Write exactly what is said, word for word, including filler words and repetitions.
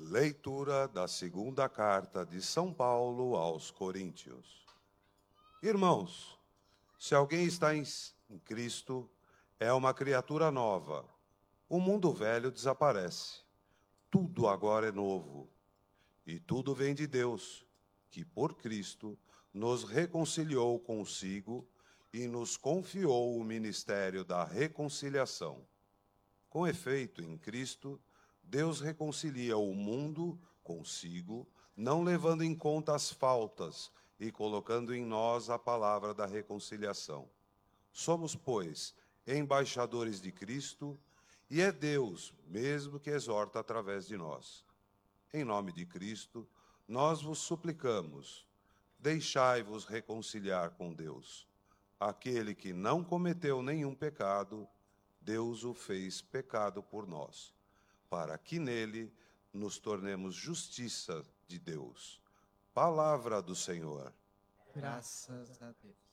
Leitura da segunda carta de São Paulo aos Coríntios. Irmãos, se alguém está em Cristo, é uma criatura nova. O mundo velho desaparece. Tudo agora é novo. E tudo vem de Deus, que por Cristo nos reconciliou consigo e nos confiou o ministério da reconciliação. Com efeito, em Cristo, Deus reconcilia o mundo consigo, não levando em conta as faltas e colocando em nós a palavra da reconciliação. Somos, pois, embaixadores de Cristo, e é Deus mesmo que exorta através de nós. Em nome de Cristo, nós vos suplicamos, deixai-vos reconciliar com Deus. Aquele que não cometeu nenhum pecado, Deus o fez pecado por nós, para que nele nos tornemos justiça de Deus. Palavra do Senhor. Graças a Deus.